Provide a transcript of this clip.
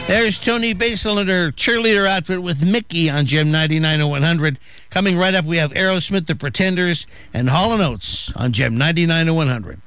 There's Tony Basil and her cheerleader outfit with Mickey on Gem 99.100. Coming right up, we have Aerosmith, The Pretenders, and Hall & Oates on Gem 99.100.